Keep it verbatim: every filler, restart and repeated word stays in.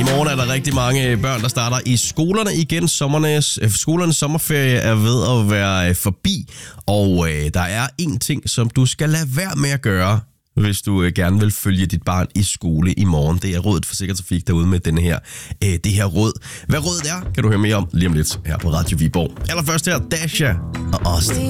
I morgen er der rigtig mange børn, der starter i skolerne igen. Sommernes, skolernes sommerferie er ved at være forbi, og øh, der er en ting, som du skal lade være med at gøre, hvis du øh, gerne vil følge dit barn i skole i morgen. Det er Rådet for Sikker Trafik derude med denne her, øh, det her råd. Hvad rådet er, kan du høre mere om lige om lidt her på Radio Viborg. Allerførst her, Dasha og Austin.